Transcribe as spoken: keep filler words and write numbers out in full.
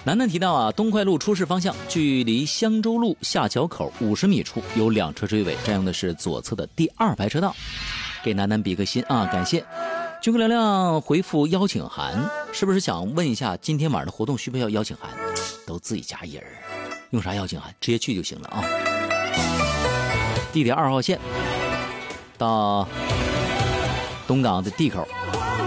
楠楠提到啊，东快路出事方向距离香洲路下桥口五十米处有两车追尾，占用的是左侧的第二排车道，给楠楠比个心啊，感谢。军哥亮亮回复邀请函，是不是想问一下今天晚上的活动需不需要邀请函？都自己家人，用啥邀请函？直接去就行了啊。地铁二号线到东港的地口